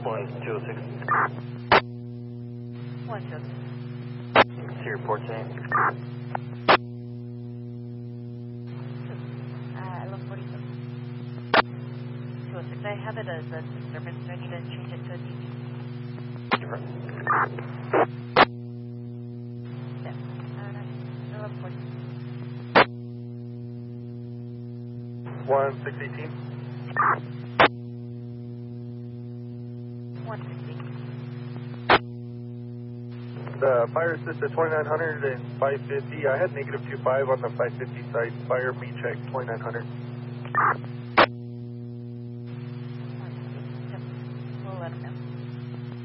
1206. 106. See your port name. 1147. 206. I have it as a disturbance, so I need to change it to a DB. Sure. Yeah. 1147. 1618. 160. The fire assist at 2900 and 550. I had negative 25 on the 550 side. Fire me check 2900.